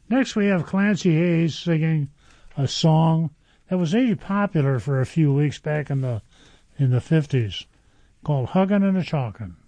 Next, we have Clancy Hayes singing a song that was really popular for a few weeks back in the 50s called Huggin' and a Chalkin'.